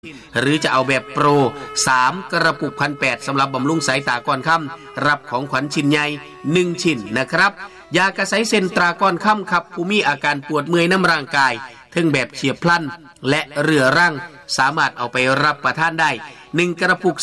หรือจะเอาแบบโปร3 กระปุก 1,800 สำหรับบำรุงสายตาก่อนค่ำรับของขวัญชิ้นใหญ่1ชิ้นนะครับยากระใสเซนตราก่อนค่ำครับผู้มีอาการปวดเมื่อยน้ำร่างกายทั้งแบบเฉียบพลันและเรื้อรังสามารถเอาไปรับประทานได้1กระปุก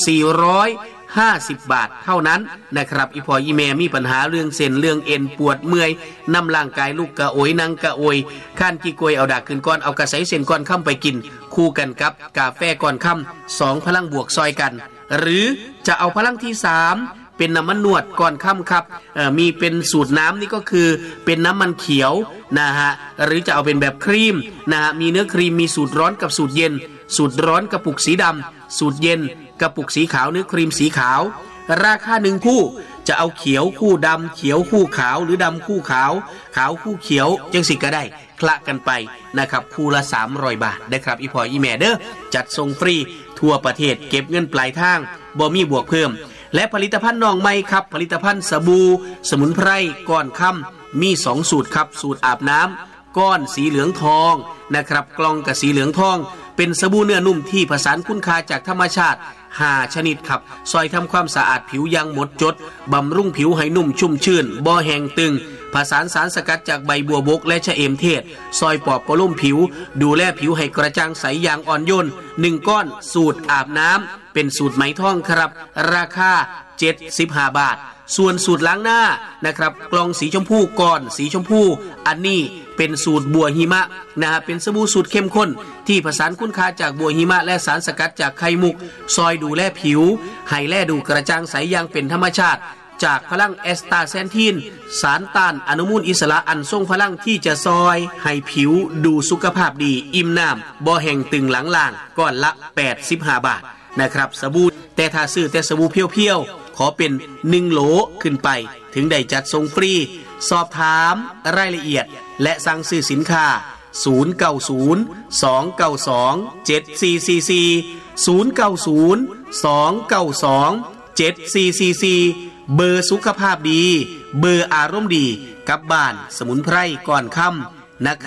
450 บาทเท่านั้นนะครับอีพออีแม่มีปัญหาเรื่องเส้นเรื่องเอ็นปวดเมื่อยน้ำร่างกายลูกกระโอยนั่งกระโอยข้านกี่กวยเอาดากขึ้นก้อนเอากระใสเส้นก้อนค่ำไปกินคู่กันกับกาแฟก้อนค่ำ2พลังบวกซอยกันหรือจะเอาพลังที่3เป็นน้ำมันนวดก่อนค่ำครับมีเป็นสูตรน้ำนี่ก็คือเป็นน้ำมันเขียวนะฮะหรือจะเอาเป็นแบบครีมนะฮะมีเนื้อครีมมีสูตรร้อนกับสูตรเย็นสูตรร้อนกระปุกสีดำสูตรเย็นกระปุกสีขาวเนื้อครีมสีขาวราคา1คู่จะเอาเขียวคู่ดำเขียวคู่ขาวหรือดำคู่ขาวขาวคู่เขียวจังสิก็ได้คละกันไปนะครับคู่ละ300 บาทนะครับอีพออีแม่เด้อจัดส่งฟรีทั่วประเทศเก็บเงินปลายทางบ่มีบวกเพิ่มและผลิตภัณฑ์น้องใหม่ครับผลิตภัณฑ์สบู่สมุนไพรก้อนค่ำมี2สูตรครับสูตรอาบน้ำก้อนสีเหลืองทองนะครับกล่องกับสีเหลืองทองเป็นสบู่เนื้อนุ่มที่ผสานคุณค่าจากธรรมชาติ5 ชนิดครับซอยทำความสะอาดผิวอย่างหมดจดบำรุงผิวให้นุ่มชุ่มชื่นบ่แห้งตึงผสานสารสกัดจากใบบัวบกและชะเอมเทศซอยปอบประโลมผิวดูแลผิวให้กระจ่างใสอย่างอ่อนโยน1ก้อนสูตรอาบน้ำเป็นสูตรไหมทองครับราคา75 บาทส่วนสูตรล้างหน้านะครับกล่องสีชมพูก้อนสีชมพูอันนี้เป็นสูตรบัวหิมะนะฮะเป็นสบู่สูตรเข้มข้นที่ผสานคุณค่าจากบัวหิมะและสารสกัดจากไข่มุกซอยดูแลผิวให้แลดูกระจ่างใสอย่างเป็นธรรมชาติจากพลังแอสตาแซนทินสารต้านอนุมูลอิสระอันทรงพลังที่จะซอยให้ผิวดูสุขภาพดีอิ่มน้ำบ่แห้งตึงหลังล่างก้อนละ85 บาทนะครับสบู่แต่ถ้าซื้อแต่สบู่เพียวๆขอเป็น1 โหลขึ้นไปถึงได้จัดส่งฟรีสอบถามรายละเอียดและสั่งซื้อสินค้า090-292-7444 เบอร์สุขภาพดีเบอร์อารมณ์ดีกับบ้านสมุนไพรก่อนค่ำนะครับ